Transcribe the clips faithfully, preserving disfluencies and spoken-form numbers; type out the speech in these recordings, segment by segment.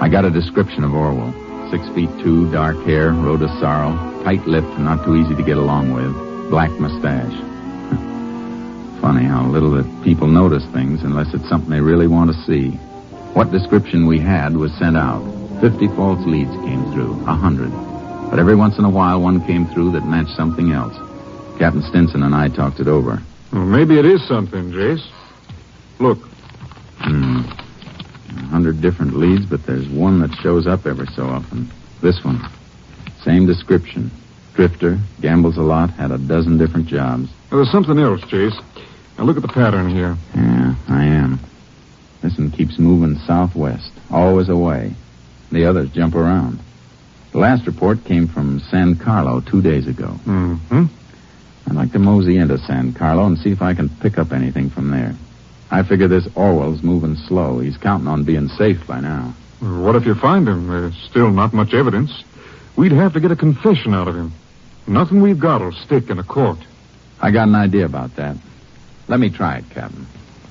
I got a description of Orwell. Six feet two, dark hair, rode a sorrel, tight-lipped and not too easy to get along with, black mustache. Funny how little that people notice things unless it's something they really want to see. What description we had was sent out. Fifty false leads came through, a hundred. But every once in a while, one came through that matched something else. Captain Stinson and I talked it over. Well, maybe it is something, Jace. Look. Hmm. A hundred different leads, but there's one that shows up every so often. This one. Same description. Drifter, gambles a lot, had a dozen different jobs. Well, there's something else, Jace. Now look at the pattern here. Yeah, I am. This one keeps moving southwest, always away. The others jump around. The last report came from San Carlo two days ago. Mm-hmm. I'd like to mosey into San Carlo and see if I can pick up anything from there. I figure this Orwell's moving slow. He's counting on being safe by now. What if you find him? There's still not much evidence. We'd have to get a confession out of him. Nothing we've got will stick in a court. I got an idea about that. Let me try it, Captain.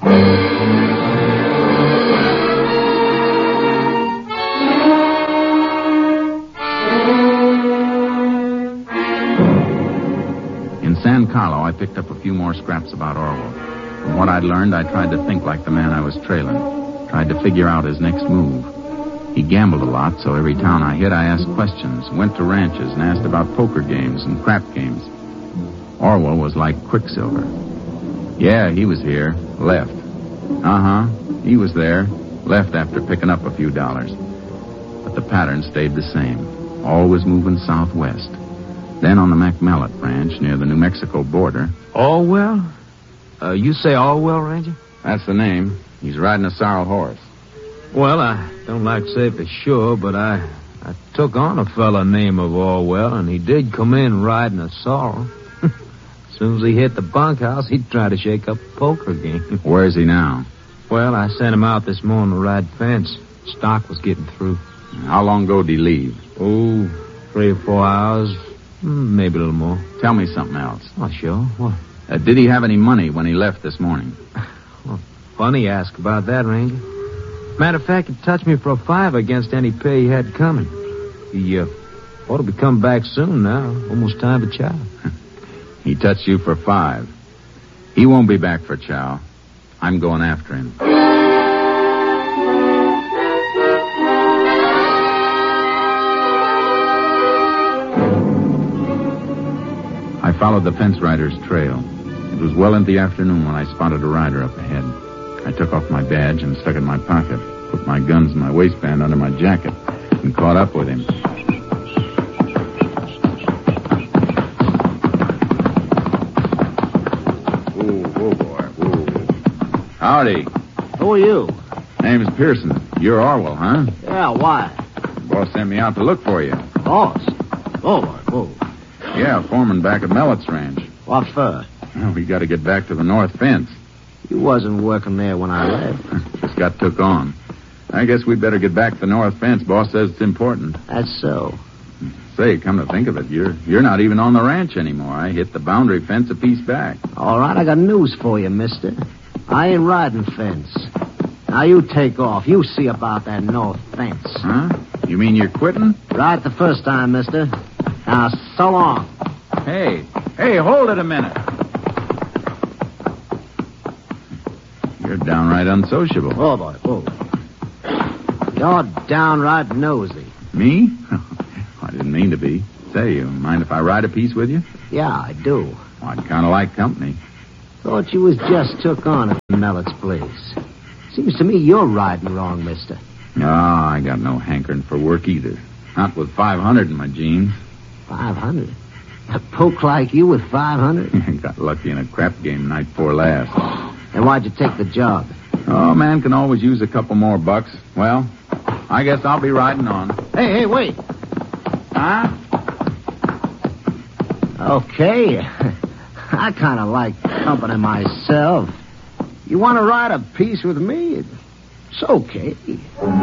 In San Carlo, I picked up a few more scraps about Orwell. From what I'd learned, I tried to think like the man I was trailing. Tried to figure out his next move. He gambled a lot, so every town I hit, I asked questions, went to ranches, and asked about poker games and crap games. Orwell was like Quicksilver. Yeah, he was here. Left. Uh-huh. He was there. Left after picking up a few dollars. But the pattern stayed the same. Always moving southwest. Then on the McMallet Ranch near the New Mexico border. Orwell? Uh, you say Orwell, Ranger? That's the name. He's riding a sorrel horse. Well, I don't like to say for sure, but I, I took on a fella named of Orwell, and he did come in riding a sorrel. As soon as he hit the bunkhouse, he'd try to shake up a poker game. Where is he now? Well, I sent him out this morning to ride fence. Stock was getting through. How long ago did he leave? Oh, three or four hours, maybe a little more. Tell me something else. Oh, sure. What? Uh, did he have any money when he left this morning? Well, funny you ask about that, Ranger. Matter of fact, he touched me for a five against any pay he had coming. He uh, ought to be coming back soon now. Almost time for chow. He touched you for five. He won't be back for chow. I'm going after him. I followed the fence rider's trail. It was well into the afternoon when I spotted a rider up ahead. I took off my badge and stuck it in my pocket, put my guns in my waistband under my jacket, and caught up with him. Whoa, whoa, boy, whoa. Howdy. Who are you? Name's Pearson. You're Orwell, huh? Yeah, why? Boss sent me out to look for you. Boss? Oh, whoa. Yeah, foreman back at Mellett's Ranch. What for? Well, we got to get back to the north fence. You wasn't working there when I left. Just got took on. I guess we'd better get back to the north fence. Boss says it's important. That's so. Say, come to think of it, you're you're not even on the ranch anymore. I hit the boundary fence a piece back. All right, I got news for you, mister. I ain't riding fence. Now you take off. You see about that north fence. Huh? You mean you're quitting? Right the first time, mister. Now, so long. Hey, hey, hold it a minute. You're downright unsociable. Oh, boy, whoa. You're downright nosy. Me? I didn't mean to be. Say, you mind if I ride a piece with you? Yeah, I do. Well, I'd kind of like company. Thought you was just took on at Mellett's place. Seems to me you're riding wrong, mister. No, I got no hankering for work either. Not with five hundred in my jeans. Five hundred? A poke like you with five hundred? Got lucky in a crap game night before last. And why'd you take the job? Oh, man can always use a couple more bucks. Well, I guess I'll be riding on. Hey, hey, wait. Huh? Okay. I kind of like company myself. You want to ride a piece with me? It's okay. We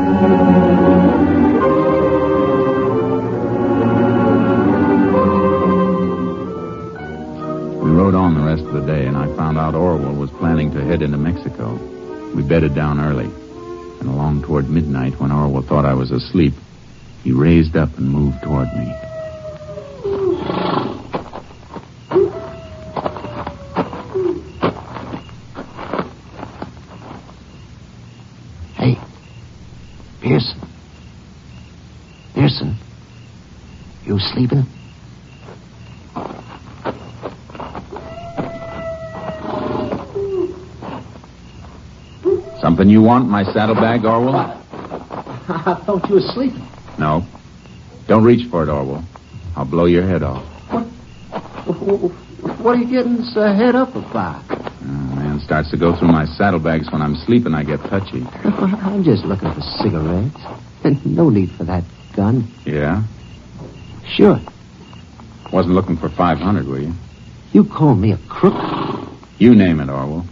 rode on the rest of the day, and I found out Orwell was planning to head into Mexico. We bedded down early. And along toward midnight, when Orwell thought I was asleep, he raised up and moved toward me. Hey, Pearson. Pearson, you sleeping? Something you want in my saddlebag, Orwell? I thought you were sleeping. No. Don't reach for it, Orwell. I'll blow your head off. What? What are you getting so head up about? Oh, man starts to go through my saddlebags when I'm sleeping. I get touchy. I'm just looking for cigarettes. No need for that gun. Yeah? Sure. Wasn't looking for five hundred, were you? You call me a crook? You name it, Orwell.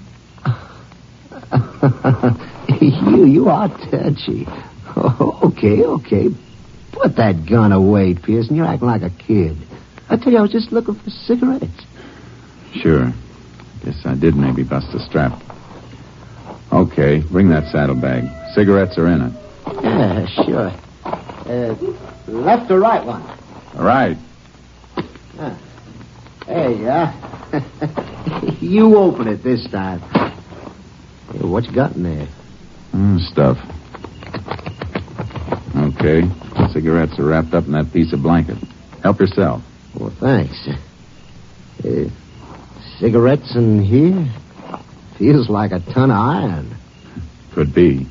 you, you are touchy. Oh, okay, okay. Put that gun away, Pearson. You're acting like a kid. I tell you, I was just looking for cigarettes. Sure. Guess I did maybe bust a strap. Okay, bring that saddlebag. Cigarettes are in it. Yeah, sure. Uh, left or right one? Right. Ah. There you are. You open it this time. Hey, what you got in there? Mm, stuff. Okay. Cigarettes are wrapped up in that piece of blanket. Help yourself. Well, thanks. Uh, cigarettes in here? Feels like a ton of iron. Could be.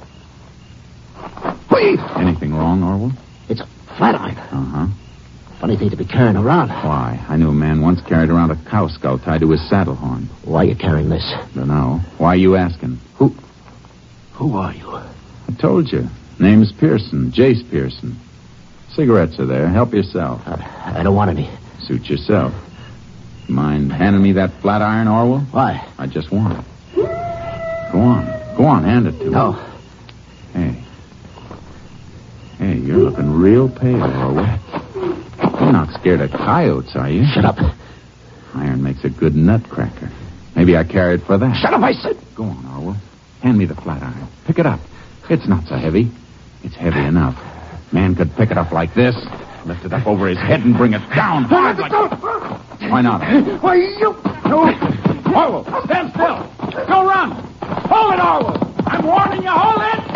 Wait! Anything wrong, Orwell? It's a flat iron. Uh-huh. Funny thing to be carrying around. Why? I knew a man once carried around a cow skull tied to his saddle horn. Why are you carrying this? Don't know. Why are you asking? Who? Who are you? I told you. Name's Pearson. Jace Pearson. Cigarettes are there. Help yourself. I, I don't want any. Suit yourself. Mind handing me that flat iron, Orwell? Why? I just want it. Go on. Go on, hand it to me. No. Hey. Hey, you're looking real pale, Orwell. You're not scared of coyotes, are you? Shut up. Iron makes a good nutcracker. Maybe I carried for that. Shut up, I said. Go on, Orwell. Hand me the flat iron. Pick it up. It's not so heavy. It's heavy enough. Man could pick it up like this, lift it up over his head and bring it down hard like... Why not? Why, you... No. Orwell, stand still. Don't run. Hold it, Orwell. I'm warning you. Hold it.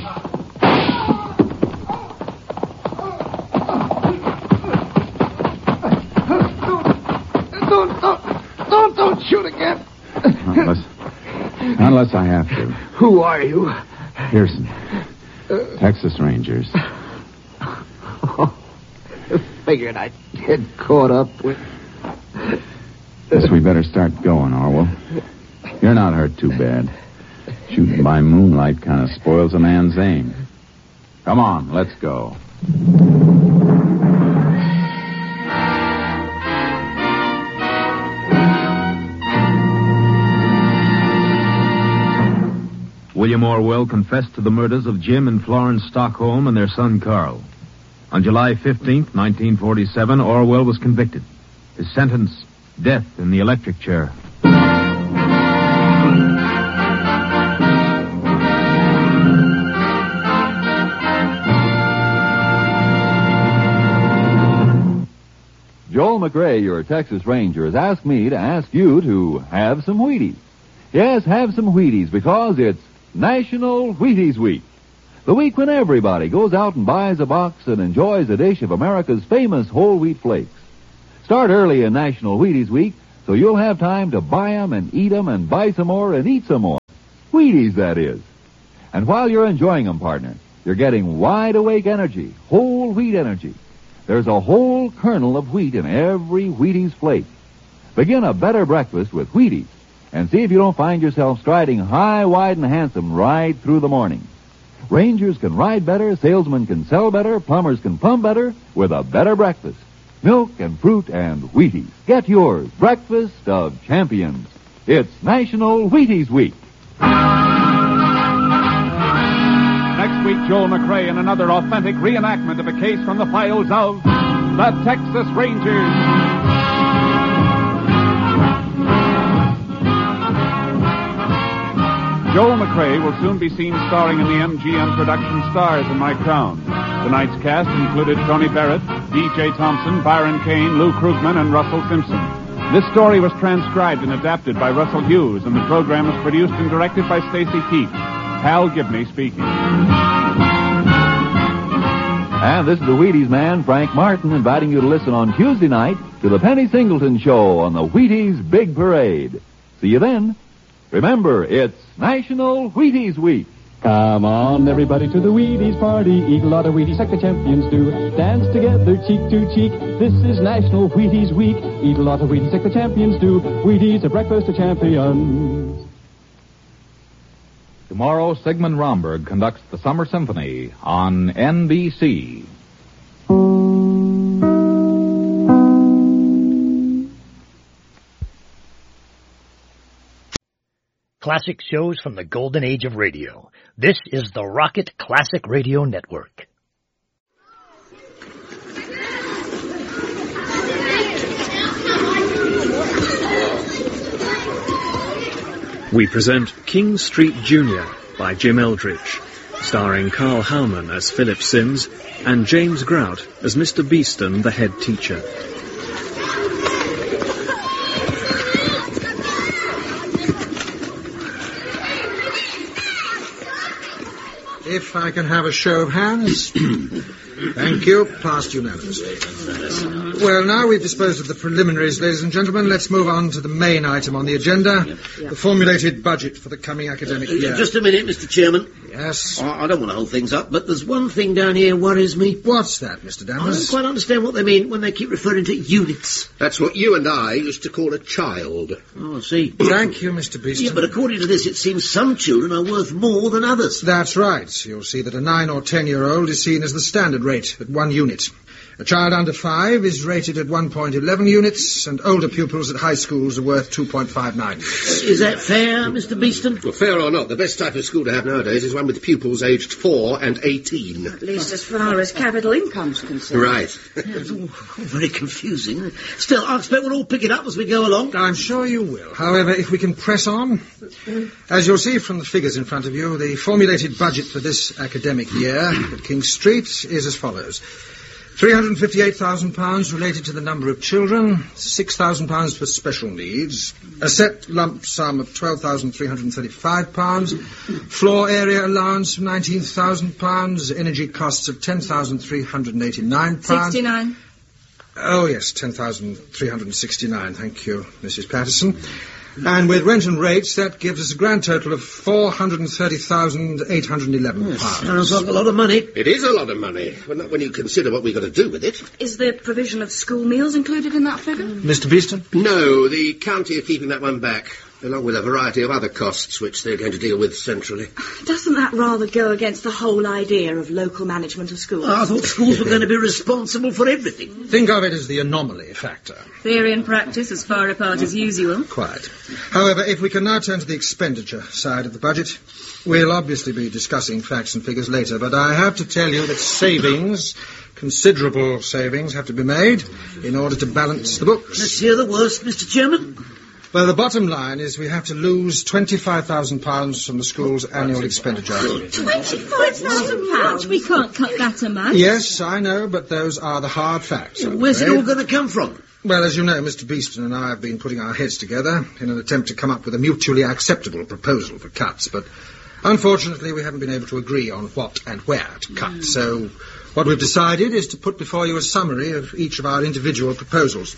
Don't, don't, don't, don't shoot again. Unless, unless I have to. Who are you? Pearson. Texas Rangers. Figured I'd get caught up with... Guess we better start going, Orwell. You're not hurt too bad. Shooting by moonlight kind of spoils a man's aim. Come on, let's go. William Orwell confessed to the murders of Jim and Florence Stockholm and their son Carl. On July fifteenth, nineteen forty-seven, Orwell was convicted. His sentence, death in the electric chair. Joel McRae, your Texas Ranger, has asked me to ask you to have some Wheaties. Yes, have some Wheaties because it's National Wheaties Week. The week when everybody goes out and buys a box and enjoys a dish of America's famous whole wheat flakes. Start early in National Wheaties Week so you'll have time to buy 'em and eat 'em and buy some more and eat some more. Wheaties, that is. And while you're enjoying 'em, partner, you're getting wide-awake energy, whole wheat energy. There's a whole kernel of wheat in every Wheaties flake. Begin a better breakfast with Wheaties and see if you don't find yourself striding high, wide, and handsome right through the morning. Rangers can ride better, salesmen can sell better, plumbers can plumb better with a better breakfast. Milk and fruit and Wheaties. Get yours. Breakfast of champions. It's National Wheaties Week. Next week, Joel McRae in another authentic reenactment of a case from the files of the Texas Rangers. Joel McCrea will soon be seen starring in the M G M production Stars in My Crown. Tonight's cast included Tony Barrett, D J Thompson, Byron Kane, Lou Krugman, and Russell Simpson. This story was transcribed and adapted by Russell Hughes, and the program was produced and directed by Stacy Keith. Hal Gibney speaking. And this is the Wheaties man, Frank Martin, inviting you to listen on Tuesday night to the Penny Singleton Show on the Wheaties Big Parade. See you then. Remember, it's National Wheaties Week. Come on, everybody, to the Wheaties party. Eat a lot of Wheaties like the champions do. Dance together, cheek to cheek. This is National Wheaties Week. Eat a lot of Wheaties like the champions do. Wheaties, a breakfast of champions. Tomorrow, Sigmund Romberg conducts the Summer Symphony on N B C. Classic shows from the golden age of radio. This is the Rocket Classic Radio Network. We present King Street Junior by Jim Eldridge, starring Carl Howman as Philip Sims and James Grout as Mister Beeston, the head teacher. If I can have a show of hands. Thank you. Passed unanimously. Well, now we've disposed of the preliminaries, ladies and gentlemen. Let's move on to the main item on the agenda, the formulated budget for the coming academic year. Just a minute, Mister Chairman. Yes? I, I don't want to hold things up, but there's one thing down here worries me. What's that, Mister Danvers? I don't quite understand what they mean when they keep referring to units. That's what you and I used to call a child. Oh, I see. Thank you, Mister Beeston. Yeah, but according to this, it seems some children are worth more than others. That's right. You'll see that a nine- or ten-year-old is seen as the standard rate at one unit. A child under five is rated at one point one one units, and older pupils at high schools are worth two point five nine units. Is that fair, Mister Beeston? Well, fair or not, the best type of school to have nowadays is one with pupils aged four and eighteen. At least as far as capital income's concerned. Right. It's all, all very confusing. Still, I expect we'll all pick it up as we go along. I'm sure you will. However, if we can press on. As you'll see from the figures in front of you, the formulated budget for this academic year at King Street is as follows. three hundred fifty-eight thousand pounds related to the number of children, six thousand pounds for special needs, a set lump sum of twelve thousand three hundred thirty-five pounds, floor area allowance of nineteen thousand pounds, energy costs of ten thousand three hundred eighty-nine pounds. sixty-nine. Oh, yes, ten thousand three hundred sixty-nine. Thank you, Missus Patterson. And with rent and rates, that gives us a grand total of four hundred thirty thousand eight hundred eleven pounds. Sounds like a lot of money. It is a lot of money, but not when you consider what we've got to do with it. Is the provision of school meals included in that figure? Mister Beeston? No, the county are keeping that one back, along with a variety of other costs which they're going to deal with centrally. Doesn't that rather go against the whole idea of local management of schools? I thought schools were going to be responsible for everything. Think of it as the anomaly factor. Theory and practice as far apart as usual. Quite. However, if we can now turn to the expenditure side of the budget, we'll obviously be discussing facts and figures later, but I have to tell you that savings, considerable savings, have to be made in order to balance the books. Let's hear the worst, Mister Chairman. Well, the bottom line is we have to lose twenty-five thousand pounds from the school's annual expenditure. twenty-five thousand pounds? We can't cut that amount. Yes, I know, but those are the hard facts. Yeah, where's it all going to come from? Well, as you know, Mister Beeston and I have been putting our heads together in an attempt to come up with a mutually acceptable proposal for cuts, but unfortunately we haven't been able to agree on what and where to cut. Mm. So what we've decided is to put before you a summary of each of our individual proposals.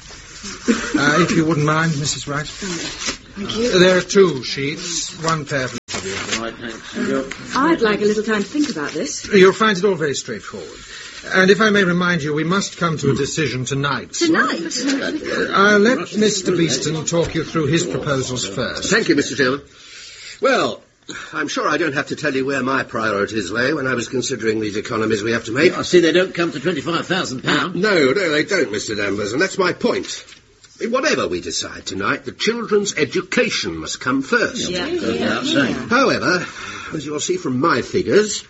Uh, if you wouldn't mind, Missus Wright. Thank you. There are two sheets, one pair for each of you. Right, thanks. I'd like a little time to think about this. You'll find it all very straightforward. And if I may remind you, we must come to a decision tonight. Tonight? Uh, I'll let Mister Beeston talk you through his proposals first. Thank you, Mister Chairman. Well, I'm sure I don't have to tell you where my priorities lay when I was considering these economies we have to make. I see they don't come to twenty-five thousand pounds. No, no, they don't, Mister Danvers, and that's my point. Whatever we decide tonight, the children's education must come first. Yeah, yeah, yeah. However, as you'll see from my figures,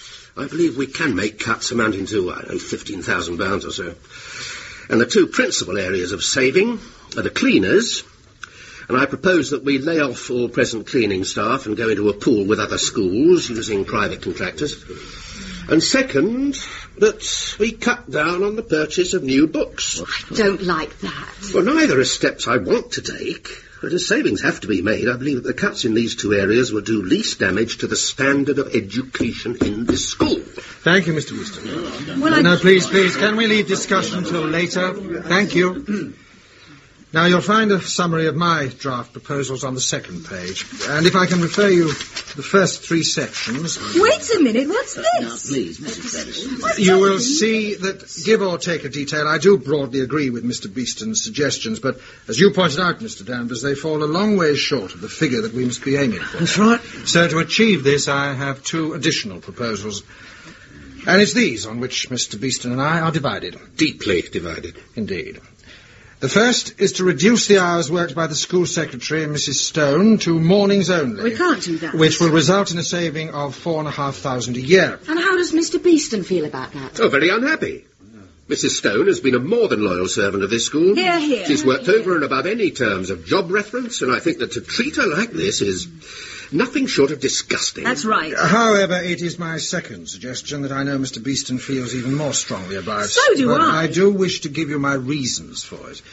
I believe we can make cuts amounting to, I don't know, fifteen thousand pounds or so. And the two principal areas of saving are the cleaners And I propose that we lay off all present cleaning staff and go into a pool with other schools using private contractors. And second, that we cut down on the purchase of new books. I don't like that. Well, neither are steps I want to take. But as savings have to be made, I believe that the cuts in these two areas will do least damage to the standard of education in this school. Thank you, Mister Winston. Well, I... No, please, please, can we leave discussion until later? Thank you. Now, you'll find a summary of my draft proposals on the second page. And if I can refer you to the first three sections... Wait a minute, what's this? Now, please, Missus Ferris. You will see that, give or take a detail, I do broadly agree with Mister Beeston's suggestions, but as you pointed out, Mister Danvers, they fall a long way short of the figure that we must be aiming for. That's right. So to achieve this, I have two additional proposals. And it's these on which Mister Beeston and I are divided. Deeply divided. Indeed. The first is to reduce the hours worked by the school secretary and Missus Stone to mornings only. We can't do that. Which will result in a saving of four and a half thousand a year. And how does Mister Beeston feel about that? Oh, very unhappy. Missus Stone has been a more than loyal servant of this school. Hear, hear. She's worked over and above any terms of job reference, and I think that to treat her like this is nothing short of disgusting. That's right. However, it is my second suggestion that I know Mister Beeston feels even more strongly about. So do but I. I do wish to give you my reasons for it.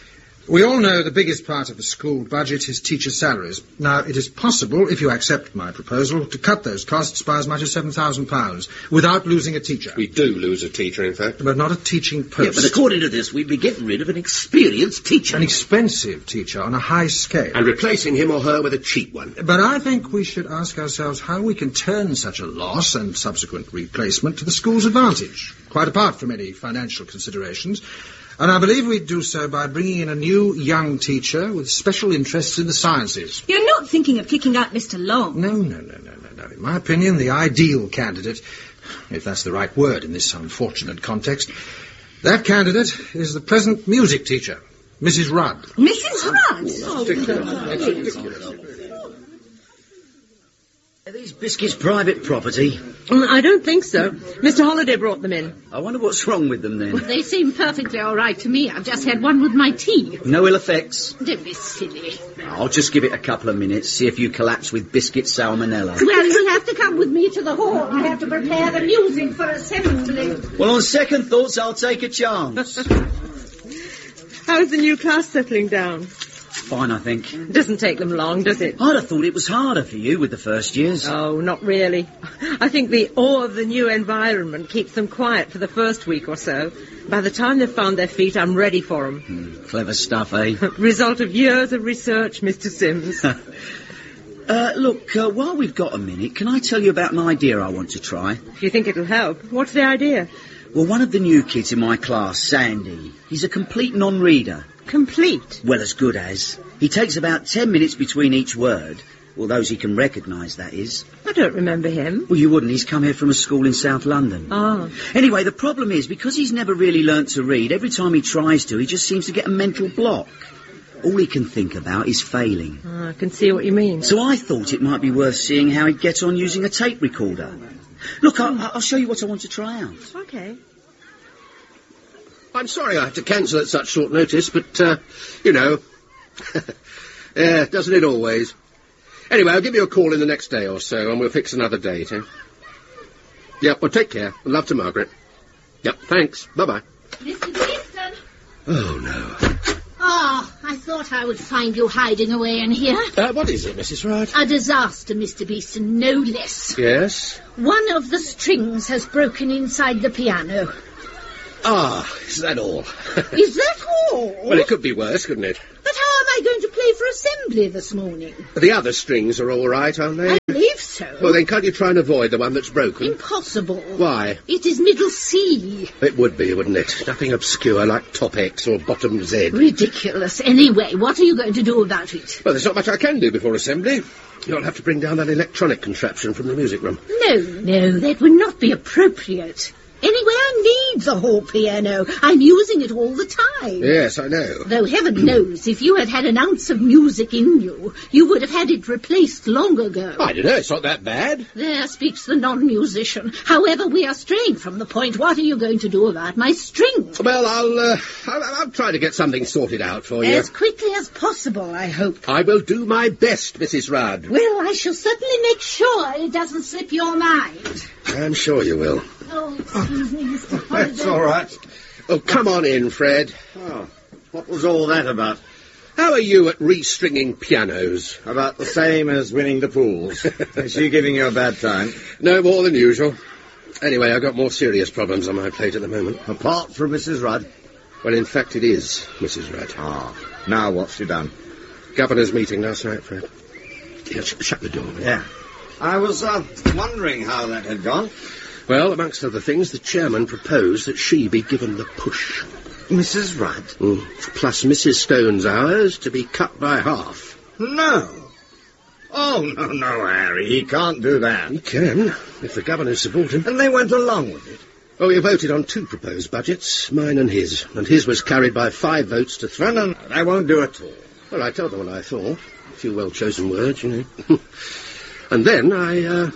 We all know the biggest part of the school budget is teacher salaries. Now, it is possible, if you accept my proposal, to cut those costs by as much as seven thousand pounds without losing a teacher. We do lose a teacher, in fact. But not a teaching post. Yeah, but according to this, we'd be getting rid of an experienced teacher. An expensive teacher on a high scale. And replacing him or her with a cheap one. But I think we should ask ourselves how we can turn such a loss and subsequent replacement to the school's advantage, quite apart from any financial considerations. And I believe we'd do so by bringing in a new young teacher with special interests in the sciences. You're not thinking of kicking out Mister Long? No, no, no, no, no, no. In my opinion, the ideal candidate, if that's the right word in this unfortunate context, that candidate is the present music teacher, Missus Rudd. Missus Rudd? Oh, that's ridiculous. Are these biscuits private property? Mm, I don't think so. Mister Holliday brought them in. I wonder what's wrong with them then. Well, they seem perfectly all right to me. I've just had one with my tea. No ill effects? Don't be silly. I'll just give it a couple of minutes, see if you collapse with biscuit salmonella. Well, you'll have to come with me to the hall. I have to prepare the music for assembly. Well, on second thoughts, I'll take a chance. How's the new class settling down? Fine, I think. It doesn't take them long, does it? I'd have thought it was harder for you with the first years. Oh, not really. I think the awe of the new environment keeps them quiet for the first week or so. By the time they've found their feet, I'm ready for them. Hmm, clever stuff, eh? Result of years of research, Mister Sims. uh, look, uh, while we've got a minute, can I tell you about an idea I want to try? If you think it'll help. What's the idea? Well, one of the new kids in my class, Sandy, he's a complete non-reader. Complete? Well, as good as. He takes about ten minutes between each word. Well, those he can recognise, that is. I don't remember him. Well, you wouldn't. He's come here from a school in South London. Ah. Anyway, the problem is, because he's never really learnt to read, every time he tries to, he just seems to get a mental block. All he can think about is failing. Oh, I can see what you mean. So I thought it might be worth seeing how he'd get on using a tape recorder. Look, I'll, I'll show you what I want to try out. Okay. I'm sorry I had to cancel at such short notice, but, uh, you know... yeah, doesn't it always? Anyway, I'll give you a call in the next day or so, and we'll fix another date, eh? Yep, well, take care. Love to Margaret. Yep, thanks. Bye-bye. Mister Beeston! Oh, no. Oh, I thought I would find you hiding away in here. Uh, what is it, Missus Rudd? A disaster, Mister Beeston, no less. Yes? One of the strings has broken inside the piano. Ah, is that all? Is that all? Well, it could be worse, couldn't it? But how am I going to play for assembly this morning? The other strings are all right, aren't they? I believe so. Well, then can't you try and avoid the one that's broken? Impossible. Why? It is middle C. It would be, wouldn't it? Nothing obscure like top X or bottom Z. Ridiculous. Anyway, what are you going to do about it? Well, there's not much I can do before assembly. You'll have to bring down that electronic contraption from the music room. No, no, that would not be appropriate. Anywhere needs a hall piano. I'm using it all the time. Yes, I know. Though heaven knows, if you had had an ounce of music in you, you would have had it replaced long ago. I don't know, it's not that bad. There speaks the non-musician. However, we are straying from the point. What are you going to do about my string? Well, I'll, uh, I'll, I'll try to get something sorted out for you. As quickly as possible, I hope. I will do my best, Missus Rudd. Well, I shall certainly make sure it doesn't slip your mind. I'm sure you will. Oh, excuse me, Mister Holliday. That's all right. Oh, come on in, Fred. Oh, what was all that about? How are you at restringing pianos? About the same as winning the pools. Is she giving you a bad time? No more than usual. Anyway, I've got more serious problems on my plate at the moment. Apart from Missus Rudd? Well, in fact, it is Missus Rudd. Ah, now what's she done? Governor's meeting last night, Fred. Yeah, sh- shut the door. Man. Yeah. I was uh, wondering how that had gone. Well, amongst other things, the chairman proposed that she be given the push. Missus Rudd? Mm. Plus Missus Stone's hours to be cut by half. No. Oh, no, no, Harry, he can't do that. He can, if the governor support him. And they went along with it. Oh, we voted on two proposed budgets, mine and his, and his was carried by five votes to three. No, no, no, they won't do it all. Well, I told them what I thought. A few well-chosen words, you know. And then I, uh...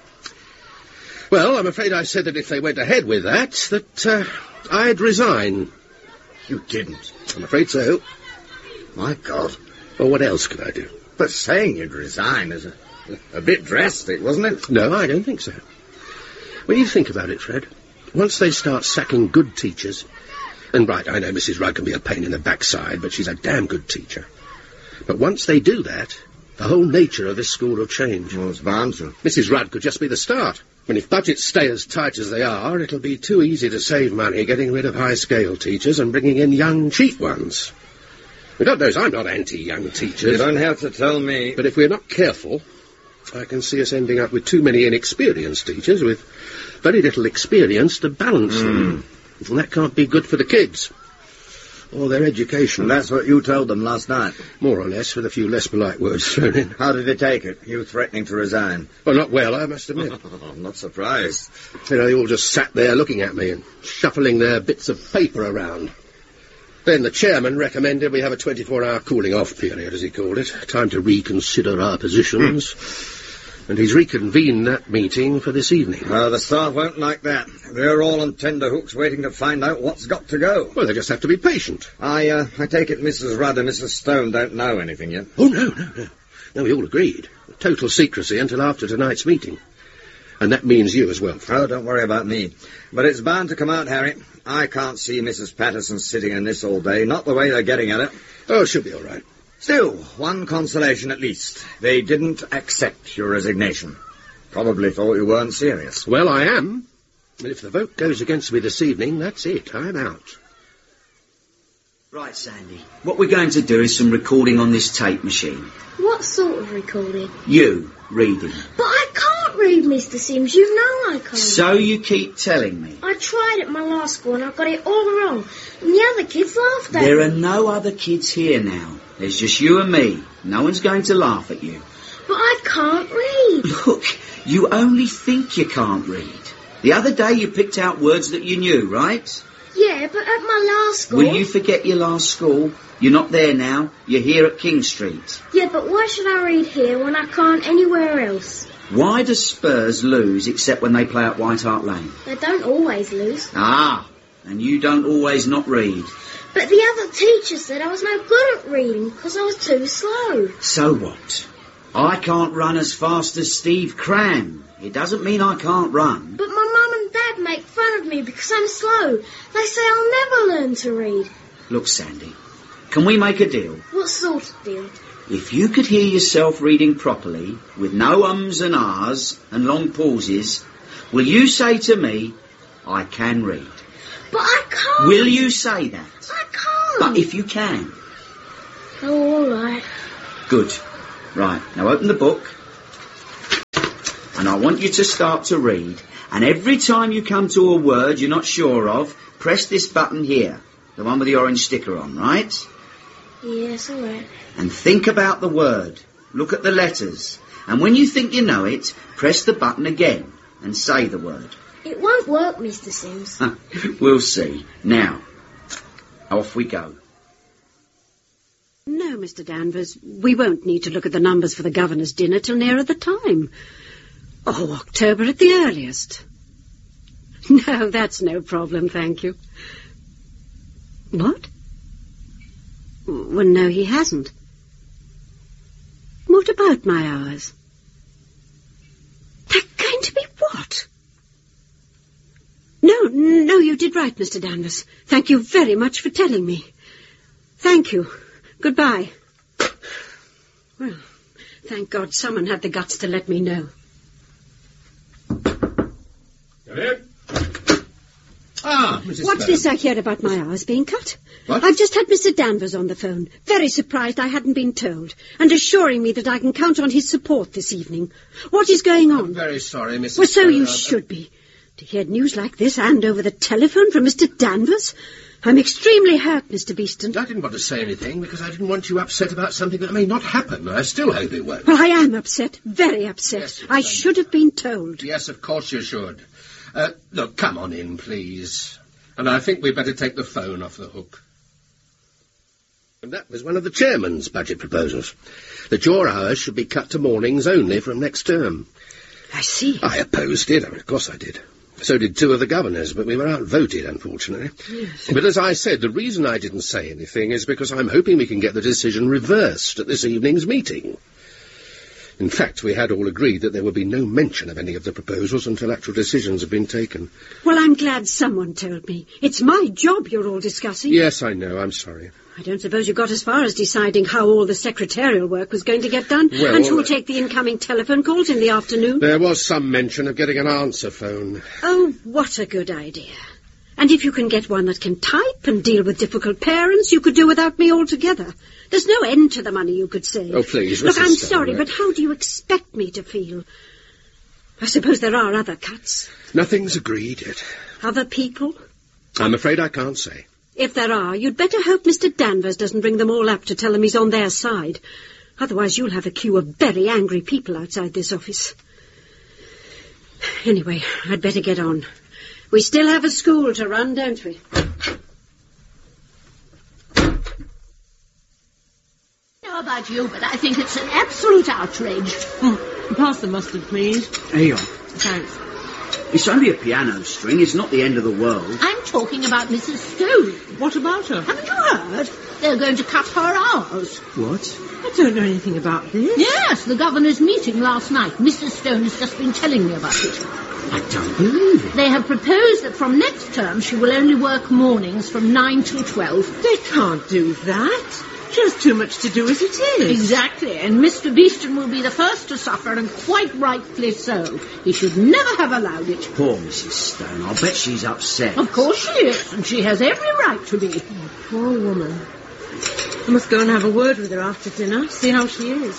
Well, I'm afraid I said that if they went ahead with that, that, uh, I'd resign. You didn't? I'm afraid so. My God. Well, what else could I do? But saying you'd resign is a, a bit drastic, wasn't it? No, I don't think so. When you think about it, Fred, once they start sacking good teachers... And right, I know Missus Rudd can be a pain in the backside, but she's a damn good teacher. But once they do that, the whole nature of this school will change. Well, it's bound to. Missus Rudd could just be the start. And if budgets stay as tight as they are, it'll be too easy to save money getting rid of high-scale teachers and bringing in young, cheap ones. Well, God knows I'm not anti-young teachers. You don't have to tell me. But if we're not careful, I can see us ending up with too many inexperienced teachers with very little experience to balance mm. them. And that can't be good for the kids. Or their education. And that's what you told them last night? More or less, with a few less polite words thrown in. How did they take it? You threatening to resign? Well, not well, I must admit. I'm not surprised. You know, they all just sat there looking at me and shuffling their bits of paper around. Then the chairman recommended we have a twenty-four hour cooling-off period, as he called it. Time to reconsider our positions. And he's reconvened that meeting for this evening. Uh, the staff won't like that. They're all on tenterhooks waiting to find out what's got to go. Well, they just have to be patient. I, uh, I take it Missus Rudd and Missus Stone don't know anything yet? Oh, no, no, no. No, we all agreed. Total secrecy until after tonight's meeting. And that means you as well. Oh, don't worry about me. But it's bound to come out, Harry. I can't see Missus Patterson sitting in this all day, not the way they're getting at it. Oh, she'll be all right. Still, one consolation at least. They didn't accept your resignation. Probably thought you weren't serious. Well, I am. And if the vote goes against me this evening, that's it. I'm out. Right, Sandy. What we're going to do is some recording on this tape machine. What sort of recording? You, reading. But I can't read, Mister Sims. You know I can't. So you keep telling me. I tried at my last school and I got it all wrong. And the other kids laughed at me. There are no other kids here now. There's just you and me. No one's going to laugh at you. But I can't read. Look, you only think you can't read. The other day you picked out words that you knew, right? Yeah, but at my last school... Will you forget your last school? You're not there now. You're here at King Street. Yeah, but why should I read here when I can't anywhere else? Why do Spurs lose except when they play at White Hart Lane? They don't always lose. Ah, and you don't always not read. But the other teacher said I was no good at reading because I was too slow. So what? I can't run as fast as Steve Cram. It doesn't mean I can't run. But my mum and dad make fun of me because I'm slow. They say I'll never learn to read. Look, Sandy, can we make a deal? What sort of deal? If you could hear yourself reading properly, with no ums and ahs and long pauses, will you say to me, I can read? But I can't. Will you say that? I can't. But if you can. Oh, all right. Good. Right, now open the book. And I want you to start to read. And every time you come to a word you're not sure of, press this button here. The one with the orange sticker on, right? Yes, all right. And think about the word. Look at the letters. And when you think you know it, press the button again. and say the word. It won't work, Mister Sims. We'll see. Now, off we go. No, Mister Danvers, we won't need to look at the numbers for the governor's dinner till nearer the time. Oh, October at the earliest. No, that's no problem, thank you. What? Well, no, he hasn't. What about my hours? They're going to be what? No, no, you did right, Mister Danvers. Thank you very much for telling me. Thank you. Goodbye. Well, thank God someone had the guts to let me know. Come in. Ah, Missus What's Stone. this I hear about my hours being cut? What? I've just had Mister Danvers on the phone, very surprised I hadn't been told, and assuring me that I can count on his support this evening. What is going on? I'm very sorry, Missus Well, so Stone. you Uh, should be. To hear news like this and over the telephone from Mister Danvers? I'm extremely hurt, Mister Beeston. I didn't want to say anything because I didn't want you upset about something that may not happen. I still hope it won't. Well, I am upset, very upset. Yes, I should have been told. Yes, of course you should. Uh, look, come on in, please. And I think we'd better take the phone off the hook. And that was one of the chairman's budget proposals. That your hours should be cut to mornings only from next term. I see. I opposed it. I mean, of course I did. So did two of the governors, but we were outvoted, unfortunately. Yes. But as I said, the reason I didn't say anything is because I'm hoping we can get the decision reversed at this evening's meeting. In fact, we had all agreed that there would be no mention of any of the proposals until actual decisions have been taken. Well, I'm glad someone told me. It's my job you're all discussing. Yes, I know. I'm sorry. I don't suppose you got as far as deciding how all the secretarial work was going to get done, Well, and who'll uh, take the incoming telephone calls in the afternoon. There was some mention of getting an answer phone. Oh, what a good idea. And if you can get one that can type and deal with difficult parents, you could do without me altogether. There's no end to the money you could save. Oh, please, Look, Missus I'm Stone, sorry, uh, but how do you expect me to feel? I suppose there are other cuts. Nothing's agreed yet. Other people? I'm afraid I can't say. If there are, you'd better hope Mister Danvers doesn't bring them all up to tell them he's on their side. Otherwise you'll have a queue of very angry people outside this office. Anyway, I'd better get on. We still have a school to run, don't we? I don't know about you, but I think it's an absolute outrage. Mm. Pass the mustard, please. Here you are. Thanks. It's only a piano string. It's not the end of the world. I'm talking about Missus Stone. What about her? Haven't you heard? They're going to cut her hours. What? I don't know anything about this. Yes, the governor's meeting last night. Missus Stone has just been telling me about it. I don't believe it. They have proposed that from next term she will only work mornings from nine till twelve. They can't do that. She has too much to do as it is. Exactly, and Mister Beeston will be the first to suffer, and quite rightfully so. He should never have allowed it. Poor Missus Stone. I'll bet she's upset. Of course she is, and she has every right to be. Oh, poor woman. I must go and have a word with her after dinner, see how she is.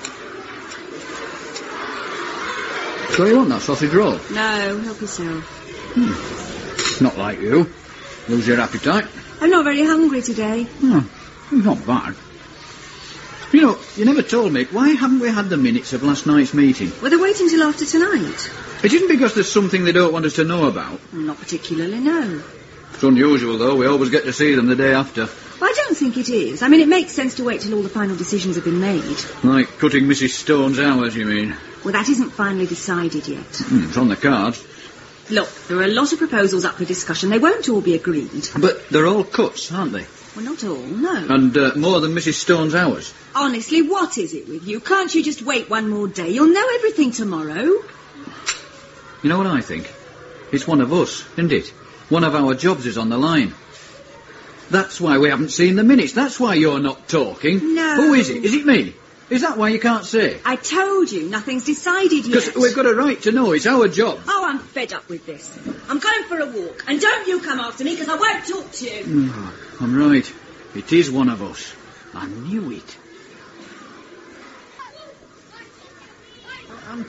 So you want that sausage roll? No, help yourself. Hmm. Not like you. Lose your appetite. I'm not very hungry today. Hmm. Not bad. You know, you never told me, why haven't we had the minutes of last night's meeting? Well, they're waiting till after tonight. It isn't because there's something they don't want us to know about. Not particularly, no. It's unusual, though. We always get to see them the day after. Well, I don't think it is. I mean, it makes sense to wait till all the final decisions have been made. Like cutting Missus Stone's hours, you mean? Well, that isn't finally decided yet. Hmm, it's on the cards. Look, there are a lot of proposals up for discussion. They won't all be agreed. But they're all cuts, aren't they? Well, not all, no. And uh, more than Missus Stone's hours. Honestly, what is it with you? Can't you just wait one more day? You'll know everything tomorrow. You know what I think? It's one of us, isn't it? One of our jobs is on the line. That's why we haven't seen the minutes. That's why you're not talking. No. Who is it? Is it me? Is that why you can't say? I told you, nothing's decided yet. Because we've got a right to know. It's our job. Oh, I'm fed up with this. I'm going for a walk. And don't you come after me, because I won't talk to you. Mm, I'm right. It is one of us. I knew it. I'm telling you.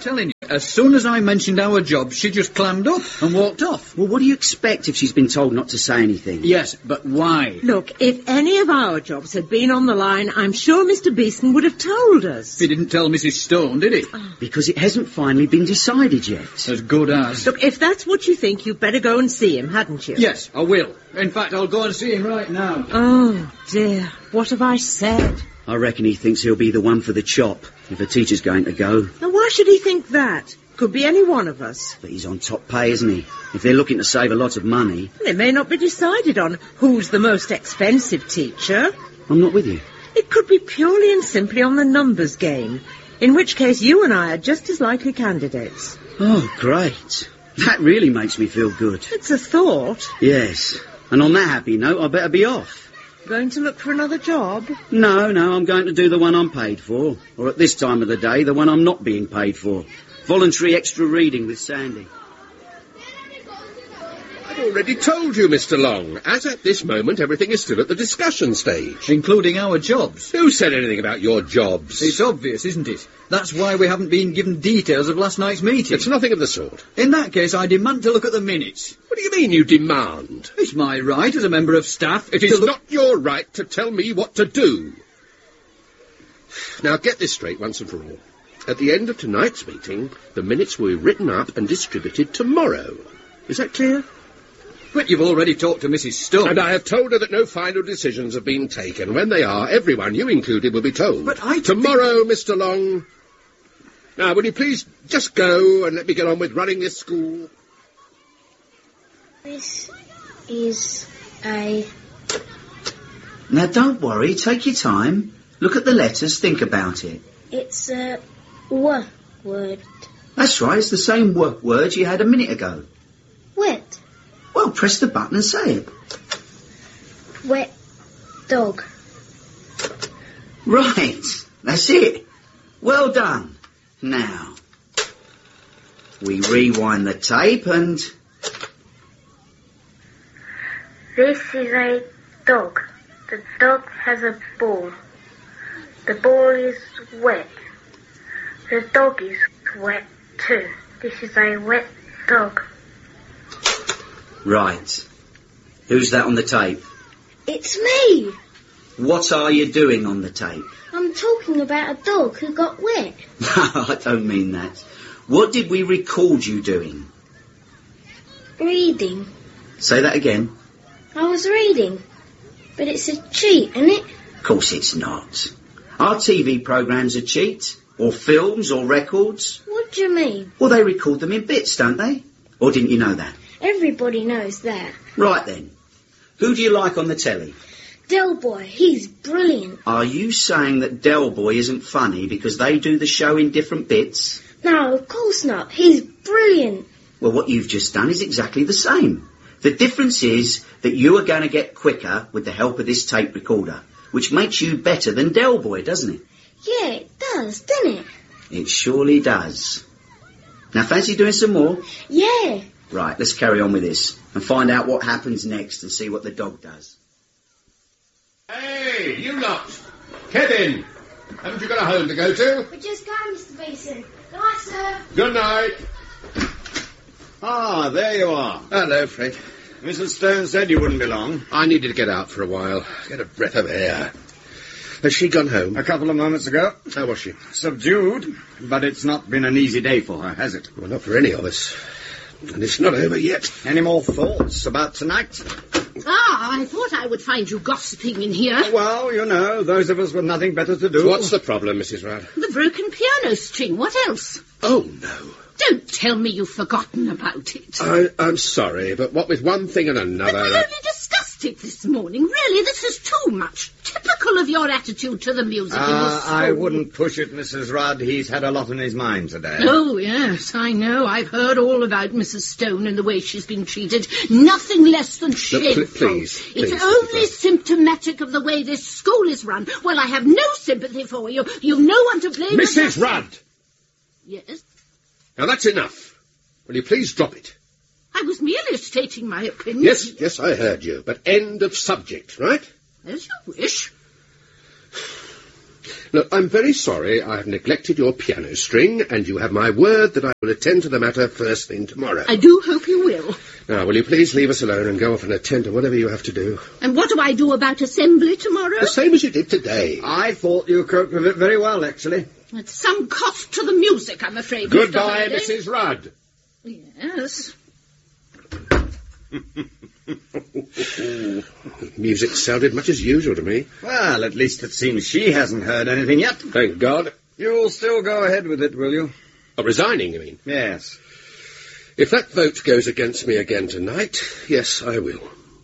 As soon as I mentioned our job, she just clammed up and walked off. Well, what do you expect if she's been told not to say anything? Yes, but why? Look, if any of our jobs had been on the line, I'm sure Mister Beeston would have told us. He didn't tell Missus Stone, did he? Because it hasn't finally been decided yet. As good as. Look, if that's what you think, you'd better go and see him, hadn't you? Yes, I will. In fact, I'll go and see him right now. Oh, dear. What have I said? I reckon he thinks he'll be the one for the chop if a teacher's going to go. Now, why should he think that? Could be any one of us. But he's on top pay, isn't he? If they're looking to save a lot of money... It may not be decided on who's the most expensive teacher. I'm not with you. It could be purely and simply on the numbers game, in which case you and I are just as likely candidates. Oh, great. That really makes me feel good. It's a thought. Yes. And on that happy note, I better be off. Going to look for another job? No, no, I'm going to do the one I'm paid for. Or at this time of the day, the one I'm not being paid for. Voluntary extra reading with Sandy. I've already told you, Mister Long. As at this moment, everything is still at the discussion stage. Including our jobs. Who said anything about your jobs? It's obvious, isn't it? That's why we haven't been given details of last night's meeting. It's nothing of the sort. In that case, I demand to look at the minutes. What do you mean, you demand? It's my right as a member of staff. It is not your right to tell me what to do. Now, get this straight once and for all. At the end of tonight's meeting, the minutes will be written up and distributed tomorrow. Is that clear? But you've already talked to Missus Stone. And I have told her that no final decisions have been taken. When they are, everyone, you included, will be told. But I... Tomorrow, Mister Long. Now, will you please just go and let me get on with running this school? This is a... Now, don't worry. Take your time. Look at the letters. Think about it. It's a w word. That's right. It's the same w word you had a minute ago. Wet. Well, press the button and say it. Wet dog. Right. That's it. Well done. Now, we rewind the tape and... This is a dog. The dog has a ball. The ball is wet. The dog is wet too. This is a wet dog. Right. Who's that on the tape? It's me. What are you doing on the tape? I'm talking about a dog who got wet. No, I don't mean that. What did we record you doing? Reading. Say that again. I was reading. But it's a cheat, isn't it? Of course it's not. Our T V programmes are cheat, or films, or records. What do you mean? Well, they record them in bits, don't they? Or didn't you know that? Everybody knows that. Right then. Who do you like on the telly? Del Boy, he's brilliant. Are you saying that Del Boy isn't funny because they do the show in different bits? No, of course not. He's brilliant. Well, what you've just done is exactly the same. The difference is that you are going to get quicker with the help of this tape recorder, which makes you better than Del Boy, doesn't it? Yeah, it does, doesn't it? It surely does. Now, fancy doing some more? Yeah. Right, let's carry on with this and find out what happens next and see what the dog does. Hey, you lot! Kevin! Haven't you got a home to go to? We're just going, Mister Beeson. Good night, sir. Good night. Ah, there you are. Hello, Fred. Missus Stone said you wouldn't be long. I needed to get out for a while, get a breath of air. Has she gone home? A couple of moments ago. How was she? Subdued, but it's not been an easy day for her, has it? Well, not for any of us. And it's not over yet. Any more thoughts about tonight? Ah, I thought I would find you gossiping in here. Well, you know, those of us with nothing better to do. What's the problem, Missus Rudd? The broken piano string. What else? Oh, no. Don't tell me you've forgotten about it. I, I'm sorry, but what with one thing and another... But we only discussed it this morning. Really, this is too much. Typical of your attitude to the music in the Uh, school. I wouldn't push it, Missus Rudd. He's had a lot on his mind today. Oh, yes, I know. I've heard all about Missus Stone and the way she's been treated. Nothing less than shameful. Look, pl- please, please, it's only symptomatic of the way this school is run. Well, I have no sympathy for you. You've no one to blame. Missus Rudd! Yes? Now, that's enough. Will you please drop it? I was merely stating my opinion. Yes, yes, I heard you. But end of subject, right? As you wish. Look, I'm very sorry I have neglected your piano string, and you have my word that I will attend to the matter first thing tomorrow. I do hope you will. Now, will you please leave us alone and go off and attend to whatever you have to do? And what do I do about assembly tomorrow? The same as you did today. I thought you coped with it very well, actually. At some cost to the music, I'm afraid. Goodbye, Mister Harding. Missus Rudd. Yes. Music sounded much as usual to me. Well, at least it seems she hasn't heard anything yet. Thank God. You'll still go ahead with it, will you? Oh, resigning, you mean? Yes. If that vote goes against me again tonight, yes, I will.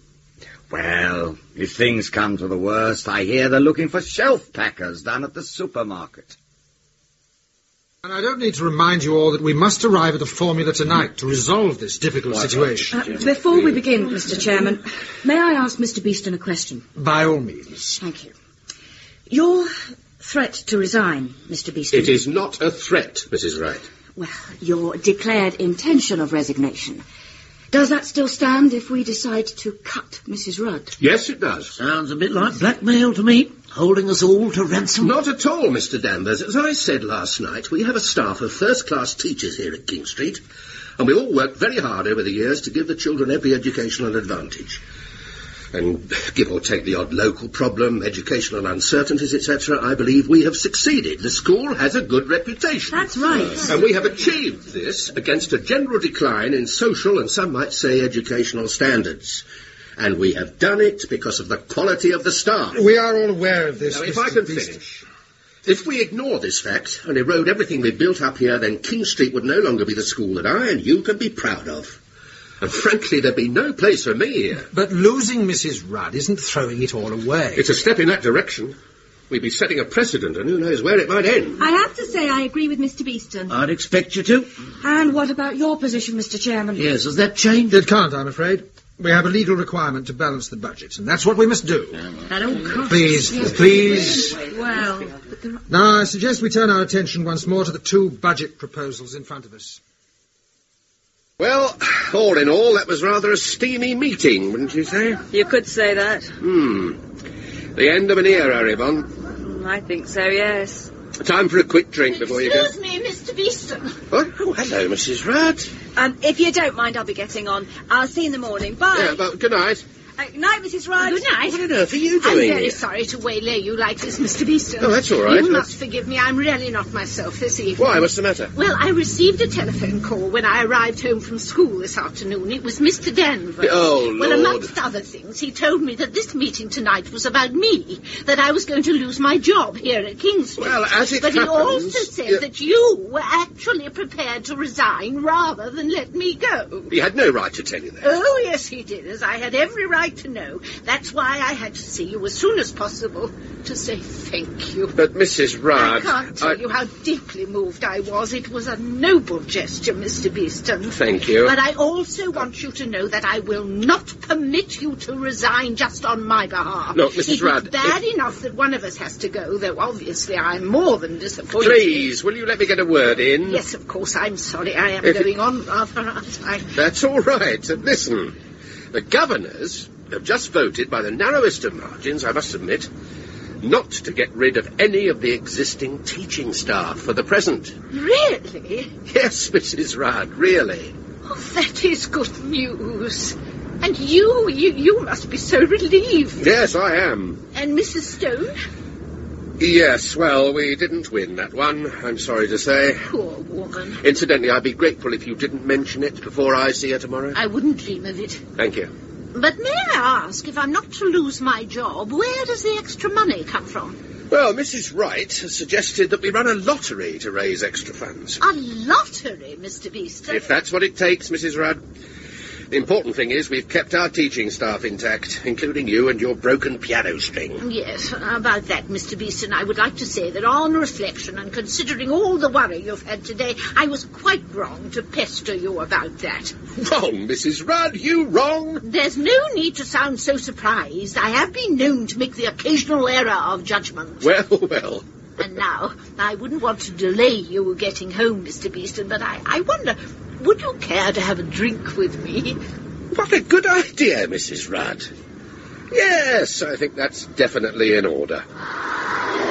Well, if things come to the worst, I hear they're looking for shelf packers down at the supermarket. And I don't need to remind you all that we must arrive at a formula tonight to resolve this difficult situation. Uh, before we begin, Mister Chairman, may I ask Mister Beeston a question? By all means. Thank you. Your threat to resign, Mister Beeston... It is not a threat, Missus Wright. Well, your declared intention of resignation. Does that still stand if we decide to cut Missus Rudd? Yes, it does. Sounds a bit like blackmail to me, holding us all to ransom. Not at all, Mister Danvers. As I said last night, we have a staff of first-class teachers here at King Street, and we all worked very hard over the years to give the children every educational advantage. And give or take the odd local problem, educational uncertainties, et cetera, I believe we have succeeded. The school has a good reputation. That's right. And we have achieved this against a general decline in social and some might say educational standards. And we have done it because of the quality of the staff. We are all aware of this. Now, if Mister I can Beeston. finish. If we ignore this fact and erode everything we've built up here, then King Street would no longer be the school that I and you can be proud of. And frankly, there'd be no place for me here. But losing Missus Rudd isn't throwing it all away. It's a step in that direction. We'd be setting a precedent, and who knows where it might end. I have to say I agree with Mister Beeston. I'd expect you to. And what about your position, Mister Chairman? Yes, has that changed? It can't, I'm afraid. We have a legal requirement to balance the budget, and that's what we must do. At all costs. Please, Yes. please. Well, but there are... Now, I suggest we turn our attention once more to the two budget proposals in front of us. Well, all in all, that was rather a steamy meeting, wouldn't you say? You could say that. Hmm. The end of an era, Yvonne. Mm, I think so, yes. Time for a quick drink before you go. Excuse me, Mister Beeston. What? Oh, hello, Missus Rudd. Um, if you don't mind, I'll be getting on. I'll see you in the morning. Bye. Yeah, well, good night. Uh, good night, Missus Rudd. Good night. What on earth are you I'm doing very here? sorry to waylay you like this, Mister Beeston. Oh, that's all right. You Let's- must forgive me. I'm really not myself this evening. Why? What's the matter? Well, I received a telephone call when I arrived home from school this afternoon. It was Mister Danvers. Oh, Well, Lord. amongst other things, he told me that this meeting tonight was about me, that I was going to lose my job here at King Street. Well, as it But he happens, also said yeah. that you were actually prepared to resign rather than let me go. He had no right to tell you that. Oh, yes, he did, as I had every right to know. That's why I had to see you as soon as possible to say thank you. But, Missus Rudd... I can't tell I- you how deeply moved I was. It was a noble gesture, Mister Beeston. Thank you. But I also want you to know that I will not permit you to resign just on my behalf. Look, Missus It Rudd, is bad enough that one of us has to go, though obviously I'm more than disappointed. Please, will you let me get a word in? Yes, of course, I'm sorry. I am If it- going on rather outside. That's all right. Uh, Listen, the governors have just voted by the narrowest of margins, I must admit, not to get rid of any of the existing teaching staff for the present. Really? Yes, Missus Rudd, really. Oh, that is good news. And you, you, you must be so relieved. Yes, I am. And Missus Stone? Yes, well, we didn't win that one, I'm sorry to say. Poor woman. Incidentally, I'd be grateful if you didn't mention it before I see her tomorrow. I wouldn't dream of it. Thank you. But may I ask, if I'm not to lose my job, where does the extra money come from? Well, Missus Wright has suggested that we run a lottery to raise extra funds. A lottery, Mister Beeston? If that's what it takes, Missus Rudd. The important thing is we've kept our teaching staff intact, including you and your broken piano string. Yes, about that, Mister Beeston, I would like to say that on reflection and considering all the worry you've had today, I was quite wrong to pester you about that. Wrong, Missus Rudd, you wrong? There's no need to sound so surprised. I have been known to make the occasional error of judgment. Well, well. And now, I wouldn't want to delay you getting home, Mister Beeston, but I, I wonder, would you care to have a drink with me? What a good idea, Missus Rudd. Yes, I think that's definitely in order.